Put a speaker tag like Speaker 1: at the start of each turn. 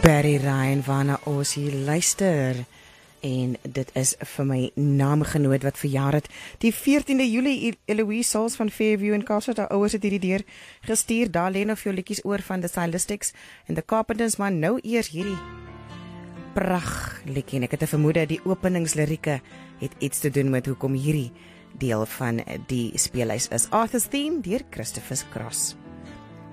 Speaker 1: Barry Ryan waarna ons hier luister. En dit is vir my naamgenoot wat verjaar het. Die 14de Julie, Eloise Sauls van Fairview in Kaapstad, haar ouers het hierdie deur gestuur. Daar lê nog jou liedjies oor van The Stylistics en The Carpenters, maar nou eers hierdie pragtliedjie. En ek het 'n vermoede die openingslirieke het iets te doen met hoekom hierdie deel van die speellys is. Arthur's Theme deur Christopher Cross.